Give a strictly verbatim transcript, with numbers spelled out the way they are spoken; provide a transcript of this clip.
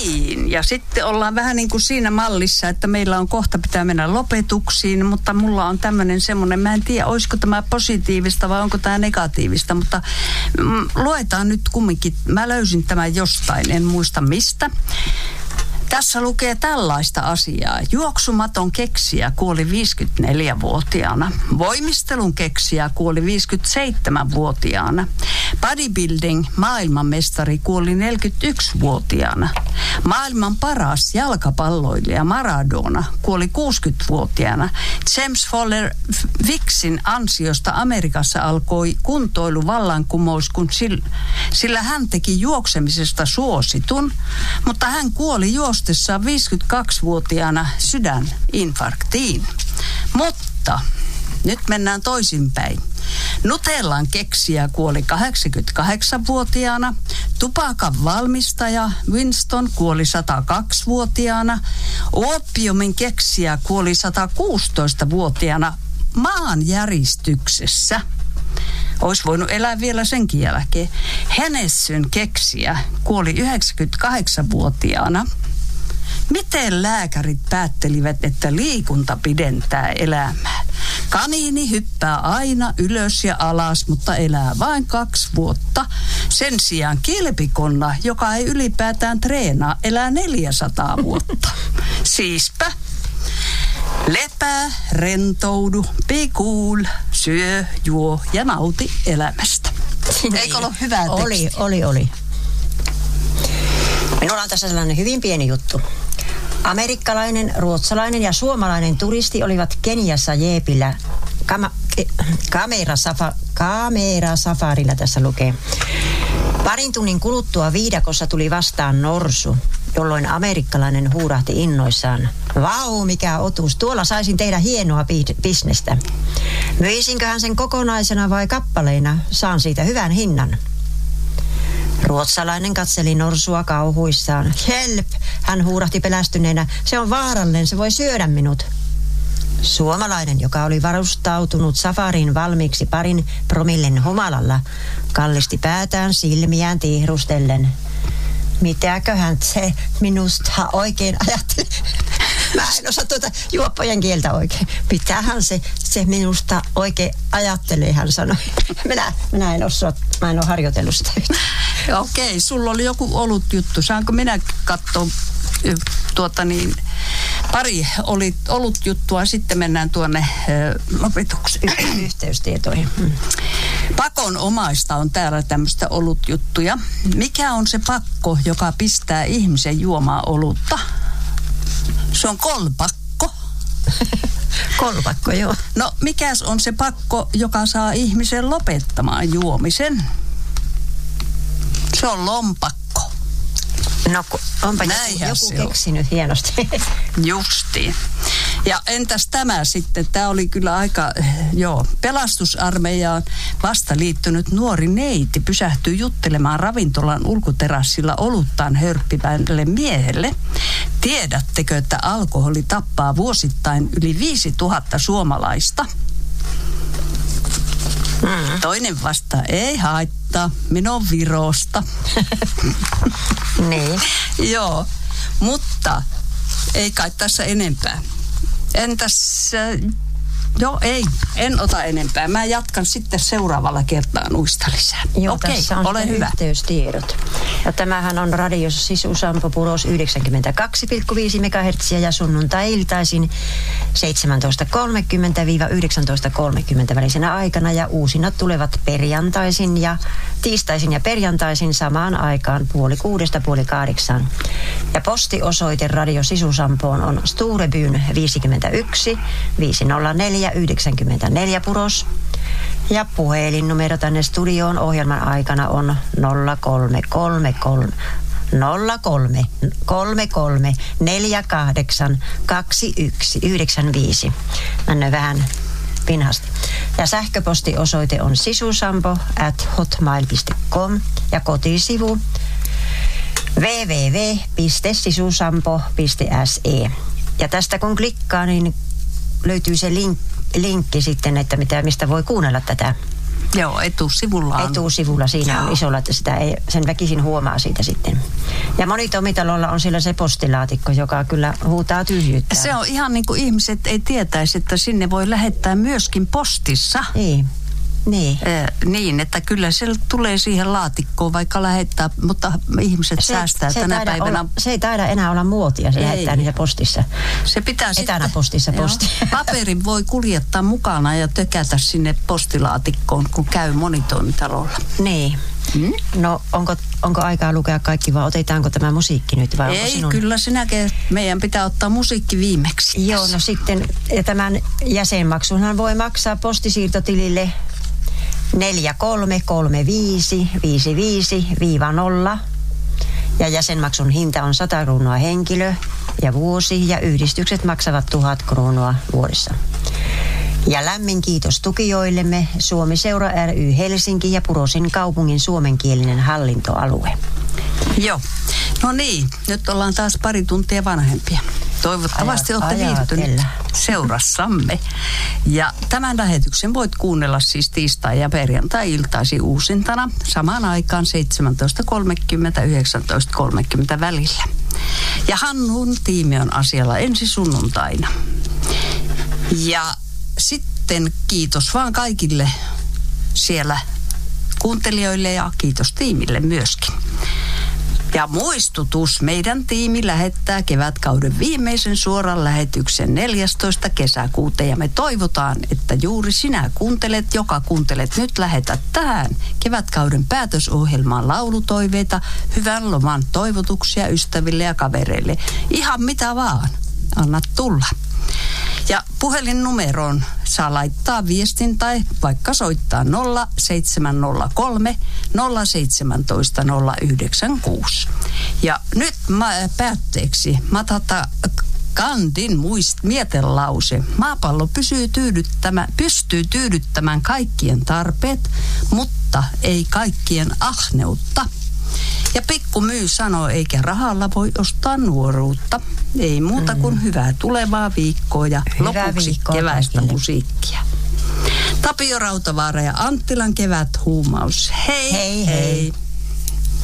Niin, ja sitten ollaan vähän niin kuin siinä mallissa, että meillä on kohta pitää mennä lopetuksiin, mutta mulla on tämmöinen semmoinen, mä en tiedä, olisiko tämä positiivista vai onko tämä negatiivista, mutta mm, luetaan nyt kumminkin, mä löysin tämän jostain, en muista mistä. Tässä lukee tällaista asiaa. Juoksumaton keksijä kuoli viisikymmentäneljävuotiaana. Voimistelun keksijä kuoli viisikymmentäseitsemänvuotiaana. Bodybuilding maailmanmestari kuoli neljäkymmentäyksivuotiaana. Maailman paras jalkapalloilija Maradona kuoli kuusikymmentävuotiaana. James Fowler Wicksin ansiosta Amerikassa alkoi kuntoiluvallankumous, kun sillä, sillä hän teki juoksemisesta suositun, mutta hän kuoli juoksemisesta viisikymmentäkaksivuotiaana sydäninfarktiin. Mutta nyt mennään toisinpäin. Nutellan keksijä kuoli kahdeksankymmentäkahdeksanvuotiaana. Tupakan valmistaja Winston kuoli satakaksivuotiaana. Oopiumin keksijä kuoli satakuusitoistavuotiaana maanjäristyksessä. Olisi voinut elää vielä senkin jälkeen. Henessyn keksijä kuoli yhdeksänkymmentäkahdeksanvuotiaana. Miten lääkärit päättelivät, että liikunta pidentää elämää? Kaniini hyppää aina ylös ja alas, mutta elää vain kaksi vuotta. Sen sijaan kilpikonna, joka ei ylipäätään treenaa, elää neljäsataa vuotta. Siispä. Lepää, rentoudu, be cool, syö, juo ja nauti elämästä. Eikö ole hyvä teksti? Oli, oli, oli. Minulla on tässä sellainen hyvin pieni juttu. Amerikkalainen, ruotsalainen ja suomalainen turisti olivat Keniassa jeepillä kama, kamerasafa, kamerasafarilla tässä lukee. Parin tunnin kuluttua viidakossa tuli vastaan norsu, jolloin amerikkalainen huurahti innoissaan. Vau, mikä otus, tuolla saisin tehdä hienoa bisnestä. Myisinköhän sen kokonaisena vai kappaleina? Saan siitä hyvän hinnan. Ruotsalainen katseli norsua kauhuissaan. Help, hän huurahti pelästyneenä. Se on vaarallinen, se voi syödä minut. Suomalainen, joka oli varustautunut safariin valmiiksi parin promillen humalalla, kallisti päätään silmiään tihrustellen. Mitäköhän se minusta oikein ajatteli? Mä en osaa tuota juoppojen kieltä oikein. Mitähän se, se minusta oikein ajattelee, hän sanoi. Minä, minä en osaa, mä en ole harjoitellut sitä yhtään. Okei, sulla oli joku olut juttu. Saanko minä katsoa tuota niin, pari oli olut juttua, sitten mennään tuonne ö, lopetukseen. Yhteystietoihin. Hmm. Pakon omaista on täällä tämmöistä olut juttuja. Mikä on se pakko, joka pistää ihmisen juomaan olutta? Se on kolpakko. Kolpakko, joo. No, mikäs on se pakko, joka saa ihmisen lopettamaan juomisen? Se on lompakko. No, onpa Näinhän joku, joku keksinyt hienosti. Justiin. Ja entäs tämä sitten? Tämä oli kyllä aika, joo, pelastusarmeijaan vasta liittynyt nuori neiti pysähtyi juttelemaan ravintolan ulkoterassilla oluttaan hörppivälle miehelle. Tiedättekö, että alkoholi tappaa vuosittain yli viisituhatta suomalaista? Mm. Toinen vastaa, ei haittaa, minä on Virosta. Niin. Joo, mutta ei kai tässä enempää. Entäs, joo ei, en ota enempää. Mä jatkan sitten seuraavalla kertaa nuista lisää. Joo, okei, tässä on ole hyvä. Yhteystiedot. Ja tämähän on radiossa Sisu Sampo Puros yhdeksänkymmentäkaksi pilkku viisi megahertsiä ja sunnuntai-iltaisin seitsemäntoista kolmekymmentä yhdeksäntoista kolmekymmentä välisenä aikana ja uusina tulevat perjantaisin ja tiistaisin ja perjantaisin samaan aikaan puoli kuudesta puoli kahdeksaan. Ja postiosoite Radio Sisu Sampoon on Sturebyn viisikymmentäyksi viisisataaneljä yhdeksänkymmentäneljä Puros. Ja puhelinnumero tänne studioon ohjelman aikana on nolla kolme kolme kolme nolla kolme kolme kolme neljä kahdeksan kaksi yksi yhdeksän viisi. Mennään vähän pinhasti. Ja sähköpostiosoite on sisusampo at hotmail piste com ja kotisivu double-u double-u double-u piste sisusampo piste s e. Ja tästä kun klikkaa, niin löytyy se link, linkki sitten, että mitä, mistä voi kuunnella tätä. Joo, etusivulla on. Etusivulla siinä Joo. on isolla, että sitä ei, sen väkisin huomaa siitä sitten. Ja monitomitalolla on siellä se postilaatikko, joka kyllä huutaa tyhjyyttä. Se on ihan niin kuin ihmiset ei tietäisi, että sinne voi lähettää myöskin postissa. Niin. Niin. Eh, niin, että kyllä se tulee siihen laatikkoon, vaikka lähettää, mutta ihmiset se, säästää se tänä päivänä. Olla, se ei taida enää olla muotia, se ei. Lähettää niitä postissa. Se pitää Etänä sitten, postissa posti. Paperin voi kuljettaa mukana ja tökätä sinne postilaatikkoon, kun käy monitoimitalolla. Niin. Hmm? No onko, onko aikaa lukea kaikki vai otetaanko tämä musiikki nyt? Vai ei, onko sinun... kyllä sinäkin. Meidän pitää ottaa musiikki viimeksi. Joo, no sitten tämän jäsenmaksunhan voi maksaa postisiirtotilille neljä kolme kolme viisi viisi viisi nolla ja jäsenmaksun hinta on sata kruunua henkilö ja vuosi ja yhdistykset maksavat tuhat kruunua vuodessa. Ja lämmin kiitos tukijoillemme Suomi-seura ry Helsinki ja Purosin kaupungin suomenkielinen hallintoalue. Joo. No niin, nyt ollaan taas pari tuntia vanhempia. Toivottavasti Ajat, olette viihtyneet ajatella. seurassamme. Ja tämän lähetyksen voit kuunnella siis tiistai- ja perjantai-iltaisin uusintana samaan aikaan seitsemäntoista kolmekymmentä yhdeksäntoista kolmekymmentä välillä. Ja Hannun tiimi on asialla ensi sunnuntaina. Ja sitten kiitos vaan kaikille siellä kuuntelijoille ja kiitos tiimille myöskin. Ja muistutus, meidän tiimi lähettää kevätkauden viimeisen suoran lähetyksen neljästoista kesäkuuta ja me toivotaan, että juuri sinä kuuntelet, joka kuuntelet nyt lähetät tähän kevätkauden päätösohjelmaan laulutoiveita, hyvän loman toivotuksia ystäville ja kavereille. Ihan mitä vaan, anna tulla. Ja puhelinnumeroon saa laittaa viestin tai vaikka soittaa nolla seitsemän nolla kolme nolla yksi seitsemän nolla yhdeksän kuusi. Ja nyt mä, päätteeksi Matata Gandhin muist mietelause. Maapallo pysyy tyydyttämään, pystyy tyydyttämään kaikkien tarpeet, mutta ei kaikkien ahneutta. Ja Pikku Myy sanoo, eikä rahalla voi ostaa nuoruutta. Ei muuta kuin mm. hyvää tulevaa viikkoa ja Hyvä lopuksi viikkoa keväistä kaikille. Musiikkia. Tapio Rautavaara ja Anttilan kevät huumaus. Hei hei! hei. hei.